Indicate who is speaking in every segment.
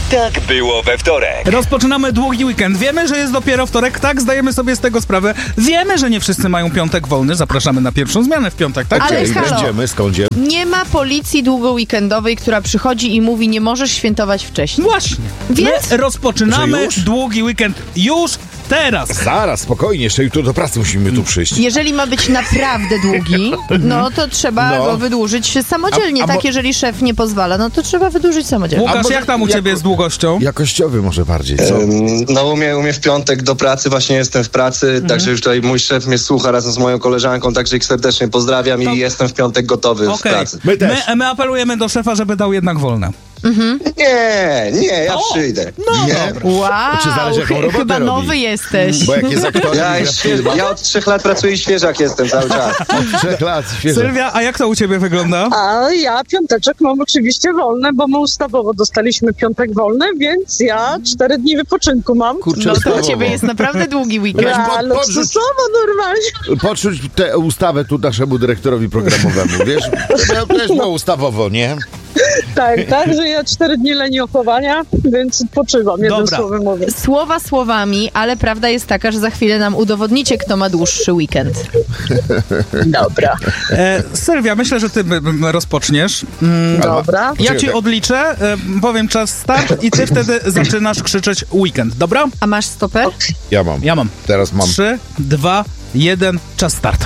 Speaker 1: Tak było we wtorek.
Speaker 2: Rozpoczynamy długi weekend. Wiemy, że jest dopiero wtorek, tak? Zdajemy sobie z tego sprawę. Wiemy, że nie wszyscy mają piątek wolny. Zapraszamy na pierwszą zmianę w piątek, tak?
Speaker 3: Ale halo,
Speaker 4: Będziemy, skąd?
Speaker 3: nie ma policji długoweekendowej, która przychodzi i mówi, nie możesz świętować wcześniej.
Speaker 2: Właśnie.
Speaker 3: Więc-
Speaker 2: My rozpoczynamy
Speaker 4: Że już?
Speaker 2: długi weekend już teraz.
Speaker 4: Zaraz, spokojnie, jeszcze jutro do pracy musimy tu przyjść.
Speaker 3: Jeżeli ma być naprawdę długi, no to trzeba
Speaker 4: No.
Speaker 3: go wydłużyć samodzielnie.
Speaker 4: A
Speaker 3: Tak,
Speaker 4: mo-
Speaker 3: jeżeli szef nie pozwala, no to trzeba wydłużyć samodzielnie.
Speaker 2: Łukasz,
Speaker 4: może
Speaker 2: jak tam u ciebie z długością?
Speaker 4: Jakościowy może bardziej, co?
Speaker 5: No u mnie w piątek do pracy, właśnie jestem w pracy, także już tutaj mój szef mnie słucha razem z moją koleżanką, także ich serdecznie pozdrawiam i jestem w piątek gotowy w
Speaker 2: Okej.
Speaker 5: pracy.
Speaker 4: My też.
Speaker 2: My apelujemy do szefa, żeby dał jednak wolne.
Speaker 5: Nie, ja przyjdę.
Speaker 4: Nie?
Speaker 3: Wow,
Speaker 4: Czy zależy, jaką robotę
Speaker 3: chyba
Speaker 4: robi?
Speaker 3: nowy jesteś.
Speaker 4: Bo jak jest aktorem,
Speaker 5: Ja od 3 lat pracuję i świeżak jestem cały czas.
Speaker 4: 3 lat, świeżo.
Speaker 2: Sylwia, a jak to u ciebie wygląda?
Speaker 6: A ja piąteczek mam oczywiście wolne, bo my ustawowo dostaliśmy piątek wolny, więc ja 4 dni wypoczynku mam.
Speaker 4: Kurczę,
Speaker 3: No to u
Speaker 4: ustawowo.
Speaker 3: ciebie jest naprawdę długi weekend.
Speaker 4: Weź
Speaker 6: Ja luksusowo normalnie.
Speaker 4: Poczuć tę ustawę tu naszemu dyrektorowi programowemu, wiesz? To też było ustawowo, nie?
Speaker 6: Tak, że ja 4 dni leniochowania, więc odpoczywam, jednym
Speaker 2: Dobra.
Speaker 6: słowem mówiąc.
Speaker 3: Słowa słowami, ale prawda jest taka, że za chwilę nam udowodnicie, kto ma dłuższy weekend.
Speaker 6: Dobra.
Speaker 2: Sylwia, myślę, że ty rozpoczniesz.
Speaker 6: Dobra.
Speaker 2: Ja ci odliczę, powiem czas start i ty wtedy zaczynasz krzyczeć weekend, dobra?
Speaker 3: A masz stoper?
Speaker 4: Ja mam. Teraz mam.
Speaker 2: 3, 2, 1, czas start.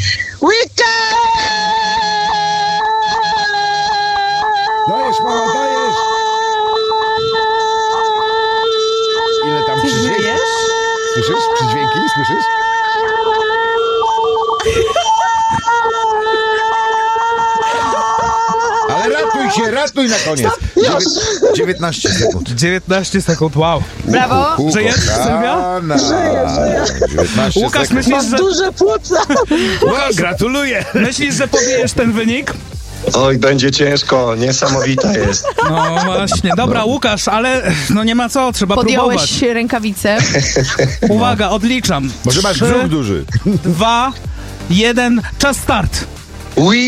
Speaker 4: Dajesz, mama, dajesz! Ile tam przydźwięki? Słyszysz? Przydźwięki? Słyszysz? Ale ratuj na koniec. 19 sekund.
Speaker 2: 19 sekund, wow.
Speaker 3: Brawo.
Speaker 2: Żyjesz, Sylwia?
Speaker 4: Żyję. 19
Speaker 2: Łukasz,
Speaker 4: sekund.
Speaker 2: myślisz, że,
Speaker 6: Duże płuca.
Speaker 4: Gratuluję.
Speaker 2: myślisz, że pobijesz ten wynik?
Speaker 5: Oj, będzie ciężko, niesamowita jest.
Speaker 2: No właśnie. Dobra, Łukasz, ale no nie ma co, trzeba próbować.
Speaker 3: Podjąłeś rękawice.
Speaker 2: Uwaga, odliczam.
Speaker 4: Może masz
Speaker 2: 3,
Speaker 4: brzuch duży.
Speaker 2: 2, 1, czas start.